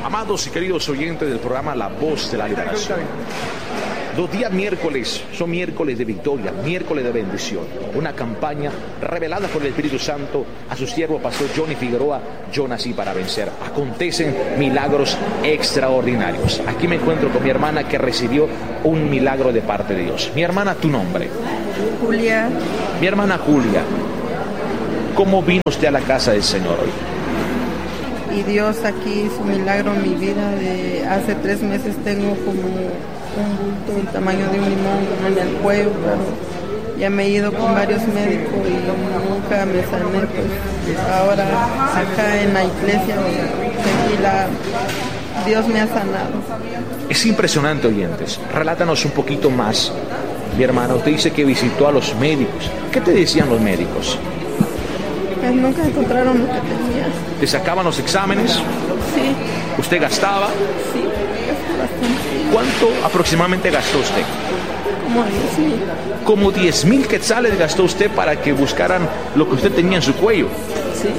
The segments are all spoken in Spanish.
Amados y queridos oyentes del programa La Voz de la Liberación, los días miércoles son miércoles de victoria, miércoles de bendición. Una campaña revelada por el Espíritu Santo a su siervo pastor Johnny Figueroa. Yo nací para vencer. Acontecen milagros extraordinarios. Aquí me encuentro con mi hermana que recibió un milagro de parte de Dios. Mi hermana, ¿tu nombre? Julia. Mi hermana Julia, ¿cómo vino usted a la casa del Señor hoy? Y Dios aquí hizo un milagro en mi vida. De hace 3 meses tengo como un bulto del tamaño de un limón en el cuello, pero ya me he ido con varios médicos y nunca me sané. Pues ahora acá en la iglesia Dios me ha sanado. Es impresionante, oyentes. Relátanos un poquito más. Mi hermana, usted dice que visitó a los médicos. ¿Qué te decían los médicos? Pues nunca encontraron lo que tenía. ¿Le sacaban los exámenes? Sí. ¿Usted gastaba? Sí, gasté bastante. ¿Cuánto aproximadamente gastó usted? Como 10,000. Como 10,000 quetzales gastó usted para que buscaran lo que usted tenía en su cuello. Sí,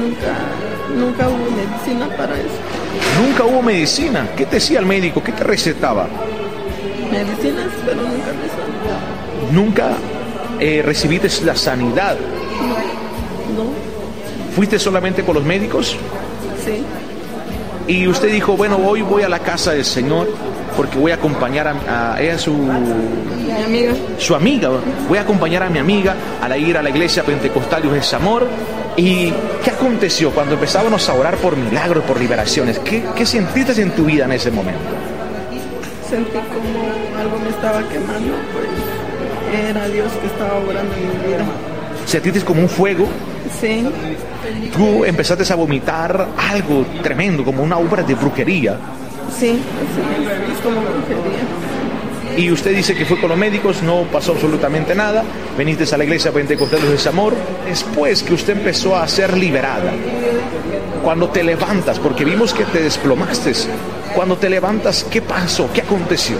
nunca hubo medicina para eso. ¿Nunca hubo medicina? ¿Qué te decía el médico? ¿Qué te recetaba? Medicinas, pero nunca me sanó. ¿Nunca recibiste la sanidad? No. ¿Fuiste solamente con los médicos? Sí. Y usted dijo, bueno, hoy voy a la casa del Señor porque voy a acompañar a ella, mi amiga. Su amiga. Voy a acompañar a mi amiga a ir a la iglesia pentecostal Dios es Amor. ¿Y qué aconteció cuando empezábamos a orar por milagros, por liberaciones? ¿Qué sentiste en tu vida en ese momento? Sentí como algo me estaba quemando, pues era Dios que estaba obrando en mi vida. ¿Sentiste como un fuego? Sí. Tú empezaste a vomitar algo tremendo, como una obra de brujería. Sí, es como brujería. Y usted dice que fue con los médicos, no pasó absolutamente nada, veniste a la iglesia pentecostal de Desamor, después que usted empezó a ser liberada, cuando te levantas, porque vimos que te desplomaste, cuando te levantas, ¿qué pasó? ¿Qué aconteció?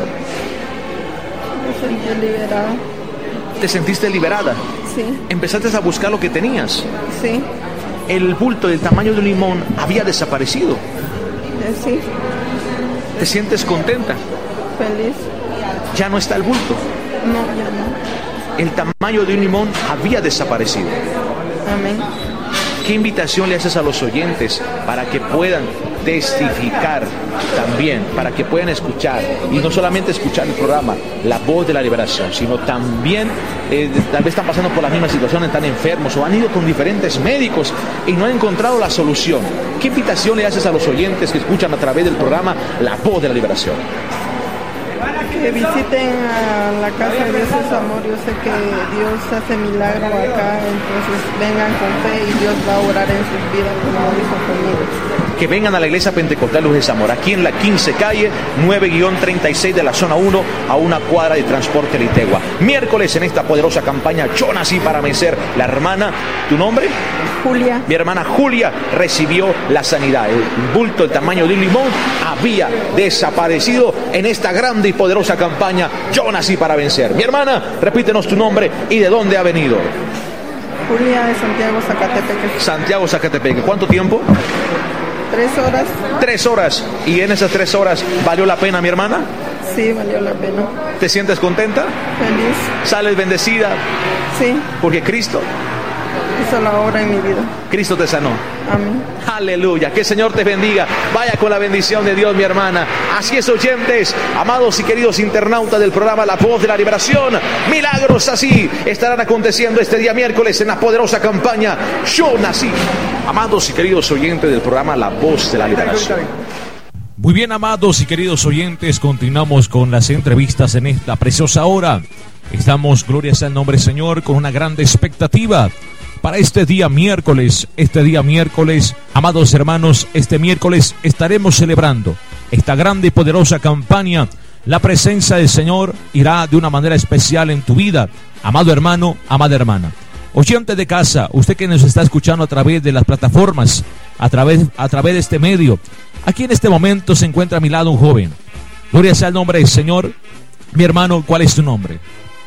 Me sentí liberada. ¿Te sentiste liberada? Sí. ¿Empezaste a buscar lo que tenías? Sí. El bulto del tamaño de un limón había desaparecido. Sí. ¿Te sientes contenta? Feliz. ¿Ya no está el bulto? No, ya no. El tamaño de un limón había desaparecido. Amén. ¿Qué invitación le haces a los oyentes para que puedan testificar también, para que puedan escuchar, y no solamente escuchar el programa La Voz de la Liberación, sino también tal vez están pasando por las mismas situaciones, están enfermos o han ido con diferentes médicos y no han encontrado la solución? ¿Qué invitación le haces a los oyentes que escuchan a través del programa La Voz de la Liberación? Que visiten a la casa de Dios es Amor. Yo sé que Dios hace milagro acá, entonces vengan con fe y Dios va a orar en sus vidas como dijo conmigo. Que vengan a la iglesia pentecostal Luz de Zamora, aquí en la 15 calle 9-36 de la zona 1, a una cuadra de transporte Litegua. Miércoles en esta poderosa campaña Yo nací para vencer. La hermana, ¿tu nombre? Julia. Mi hermana Julia recibió la sanidad. El bulto del tamaño de un limón había desaparecido en esta grande y poderosa campaña Yo nací para vencer. Mi hermana, repítenos tu nombre y de dónde ha venido. Julia de Santiago, Zacatepeque. Santiago, Zacatepeque. ¿Cuánto tiempo? 3 horas. 3 horas. ¿Y en esas 3 horas valió la pena, mi hermana? Sí, valió la pena. ¿Te sientes contenta? Feliz. ¿Sales bendecida? Sí. Porque Cristo hizo la obra en mi vida. Cristo te sanó. Amén. Aleluya. Que el Señor te bendiga. Vaya con la bendición de Dios, mi hermana. Así es, oyentes, amados y queridos internautas del programa La Voz de la Liberación. Milagros así estarán aconteciendo este día miércoles en la poderosa campaña Yo nací. Amados y queridos oyentes del programa La Voz de la Liberación. Muy bien, amados y queridos oyentes, continuamos con las entrevistas en esta preciosa hora. Estamos, gloria sea el nombre del Señor, con una gran expectativa para este día miércoles. Amados hermanos, este miércoles estaremos celebrando esta grande y poderosa campaña. La presencia del Señor irá de una manera especial en tu vida, amado hermano, amada hermana. Oyente de casa, usted que nos está escuchando a través de las plataformas, a través de este medio, aquí en este momento se encuentra a mi lado un joven. Gloria sea el nombre del Señor. Mi hermano, ¿cuál es tu nombre?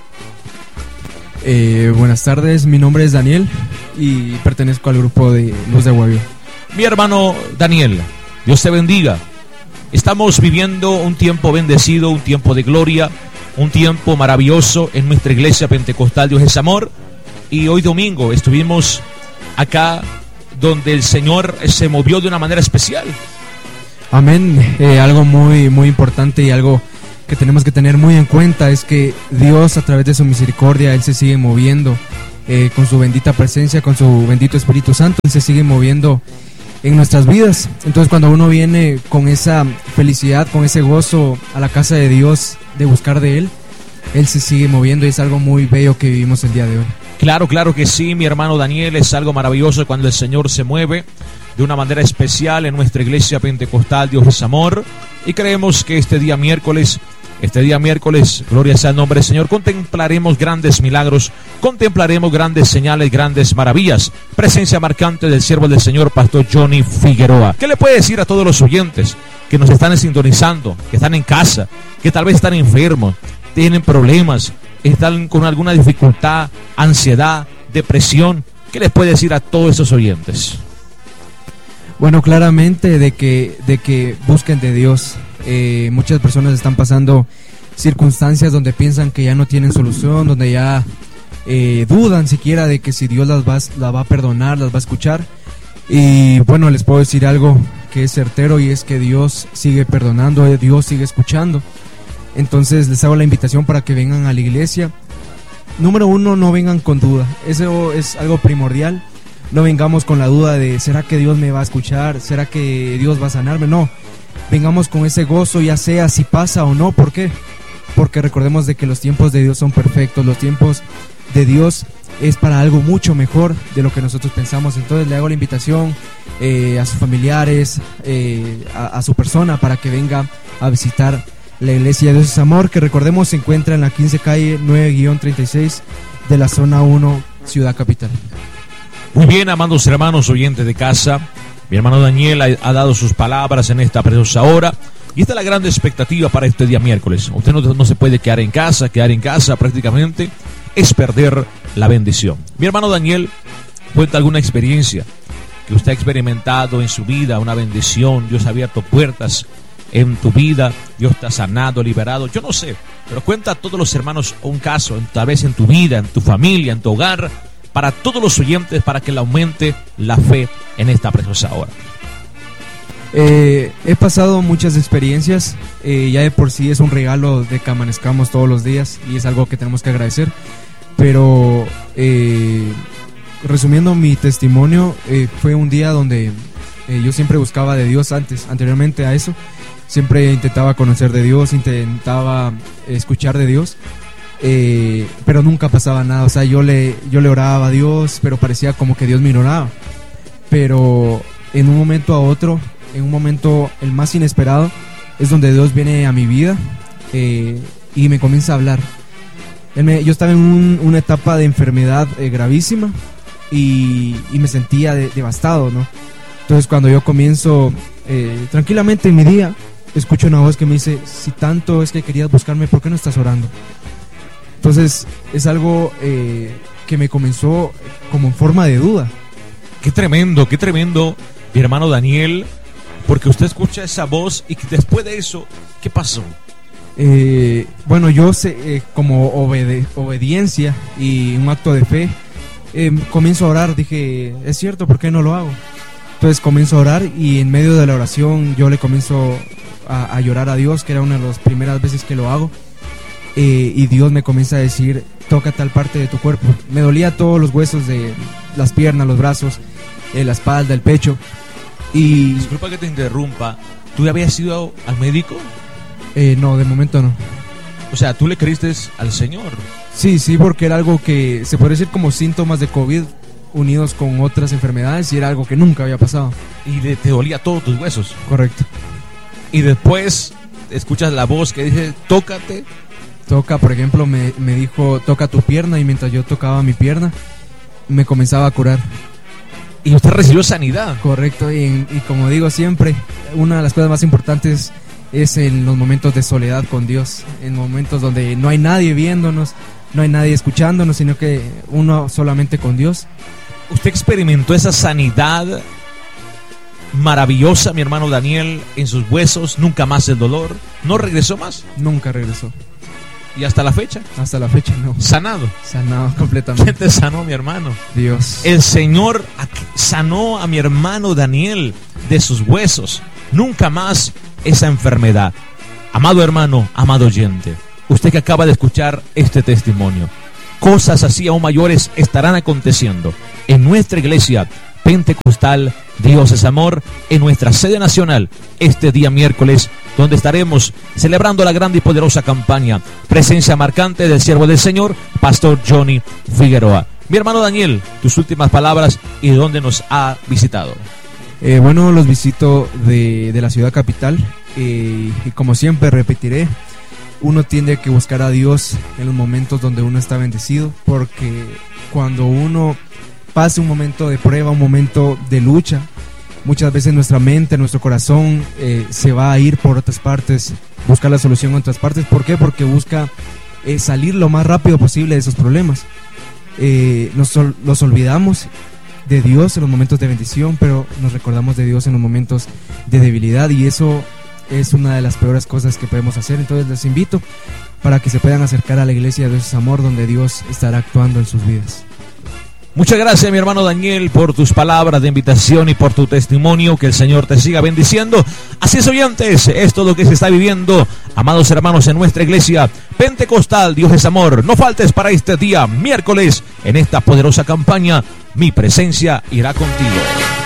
Buenas tardes, mi nombre es Daniel y pertenezco al grupo de Luz de Guavio. Mi hermano Daniel, Dios te bendiga. Estamos viviendo un tiempo bendecido, un tiempo de gloria, un tiempo maravilloso en nuestra iglesia pentecostal Dios es Amor. Y hoy domingo estuvimos acá donde el Señor se movió de una manera especial. Amén. Algo muy importante y algo que tenemos que tener muy en cuenta es que Dios, a través de su misericordia, Él se sigue moviendo con su bendita presencia, con su bendito Espíritu Santo. Él se sigue moviendo en nuestras vidas. Entonces, cuando uno viene con esa felicidad, con ese gozo a la casa de Dios, de buscar de Él, Él se sigue moviendo y es algo muy bello que vivimos el día de hoy. Claro que sí, mi hermano Daniel, es algo maravilloso cuando el Señor se mueve de una manera especial en nuestra iglesia pentecostal Dios es Amor. Y creemos que este día miércoles, gloria sea el nombre del Señor, contemplaremos grandes milagros, contemplaremos grandes señales, grandes maravillas. Presencia marcante del siervo del Señor, Pastor Johnny Figueroa. ¿Qué le puede decir a todos los oyentes que nos están sintonizando, que están en casa, que tal vez están enfermos, tienen problemas, están con alguna dificultad, ansiedad, depresión? ¿Qué les puede decir a todos esos oyentes? Bueno, claramente de que busquen de Dios. Muchas personas están pasando circunstancias donde piensan que ya no tienen solución, donde ya dudan siquiera de que si Dios las va a perdonar, las va a escuchar. Y bueno, les puedo decir algo que es certero, y es que Dios sigue perdonando, Dios sigue escuchando. Entonces les hago la invitación para que vengan a la iglesia. Número 1, no vengan con duda. Eso es algo primordial. No vengamos con la duda de ¿será que Dios me va a escuchar? ¿Será que Dios va a sanarme? No, vengamos con ese gozo, ya sea si pasa o no. ¿Por qué? Porque recordemos de que los tiempos de Dios son perfectos. Los tiempos de Dios es para algo mucho mejor de lo que nosotros pensamos. Entonces le hago la invitación a sus familiares, a su persona, para que venga a visitar la iglesia de Dios es Amor, que recordemos se encuentra en la 15 calle 9-36 de la zona 1, Ciudad Capital. Muy bien, amados hermanos oyentes de casa, mi hermano Daniel ha dado sus palabras en esta preciosa hora, y esta es la gran expectativa para este día miércoles. Usted no se puede quedar en casa prácticamente es perder la bendición. Mi hermano Daniel, cuenta alguna experiencia que usted ha experimentado en su vida, una bendición, Dios ha abierto puertas en tu vida, Dios te ha sanado, liberado, yo no sé, pero cuenta a todos los hermanos un caso, tal vez en tu vida, en tu familia, en tu hogar, para todos los oyentes, para que le aumente la fe en esta preciosa hora. He pasado muchas experiencias, ya de por sí es un regalo de que amanezcamos todos los días y es algo que tenemos que agradecer, pero resumiendo mi testimonio, fue un día donde yo siempre buscaba de Dios anteriormente a eso. Siempre intentaba conocer de Dios, intentaba escuchar de Dios, pero nunca pasaba nada. O sea, yo le oraba a Dios, pero parecía como que Dios me ignoraba. Pero en un momento a otro, en un momento el más inesperado, es donde Dios viene a mi vida y me comienza a hablar. Yo estaba en una etapa de enfermedad gravísima y me sentía devastado, ¿no? Entonces cuando yo comienzo tranquilamente en mi día, escucho una voz que me dice: si tanto es que querías buscarme, ¿por qué no estás orando? Entonces es algo que me comenzó como en forma de duda. Qué tremendo, mi hermano Daniel, porque usted escucha esa voz y después de eso, ¿qué pasó? Bueno, yo sé, como obediencia y un acto de fe, comienzo a orar. Dije, es cierto, ¿por qué no lo hago? Entonces comienzo a orar y en medio de la oración yo le comienzo a llorar a Dios, que era una de las primeras veces que lo hago, y Dios me comienza a decir: toca tal parte de tu cuerpo. Me dolía todos los huesos de las piernas, los brazos, la espalda, el pecho. Y disculpa que te interrumpa, ¿tú ya habías ido al médico? No, de momento no. O sea, ¿tú le creíste al Señor? Sí, porque era algo que se puede decir como síntomas de COVID unidos con otras enfermedades, y era algo que nunca había pasado. Y te dolía todos tus huesos. Correcto. Y después escuchas la voz que dice: tócate. Toca, por ejemplo, me dijo: toca tu pierna, y mientras yo tocaba mi pierna me comenzaba a curar. Y usted recibió sanidad. Correcto, y como digo siempre, una de las cosas más importantes es en los momentos de soledad con Dios, en momentos donde no hay nadie viéndonos, no hay nadie escuchándonos, sino que uno solamente con Dios. ¿Usted experimentó esa sanidad maravillosa, mi hermano Daniel, en sus huesos, nunca más el dolor. ¿No regresó más? Nunca regresó. ¿Y hasta la fecha? Hasta la fecha no. Sanado. Sanado completamente. ¿Quién te sanó, mi hermano? Dios. El Señor sanó a mi hermano Daniel de sus huesos. Nunca más esa enfermedad. Amado hermano, amado oyente, usted que acaba de escuchar este testimonio, cosas así aún mayores estarán aconteciendo en nuestra iglesia Pentecostal Dios es Amor, en nuestra sede nacional, este día miércoles, donde estaremos celebrando la grande y poderosa campaña Presencia Marcante del Siervo del Señor, Pastor Johnny Figueroa. Mi hermano Daniel, tus últimas palabras y de dónde nos ha visitado. Bueno, los visito de la ciudad capital, y como siempre repetiré, uno tiene que buscar a Dios en los momentos donde uno está bendecido, porque cuando uno pase un momento de prueba, un momento de lucha, muchas veces nuestra mente, nuestro corazón se va a ir por otras partes, buscar la solución en otras partes. ¿Por qué? Porque busca salir lo más rápido posible de esos problemas. Nos olvidamos de Dios en los momentos de bendición, pero nos recordamos de Dios en los momentos de debilidad, y eso es una de las peores cosas que podemos hacer. Entonces les invito para que se puedan acercar a la iglesia de Dios es Amor, donde Dios estará actuando en sus vidas. Muchas gracias, mi hermano Daniel, por tus palabras de invitación y por tu testimonio. Que el Señor te siga bendiciendo. Así es, oyentes, esto es lo que se está viviendo, amados hermanos, en nuestra iglesia Pentecostal Dios es Amor. No faltes para este día miércoles en esta poderosa campaña Mi Presencia Irá Contigo.